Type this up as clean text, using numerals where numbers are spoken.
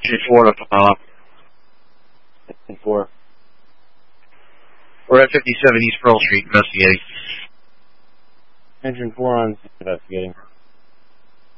4 to follow up. 4. We're at 57 East Pearl Street investigating. Engine 4 on investigating.